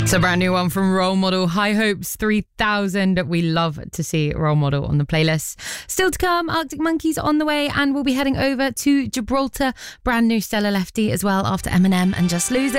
It's a brand new one from Role Model, High Hopes 3000. We love to see Role Model on the playlist. Still to come, Arctic Monkeys on the way, and we'll be heading over to Gibraltar. Brand new Stella Lefty as well after Eminem and Just Lose It.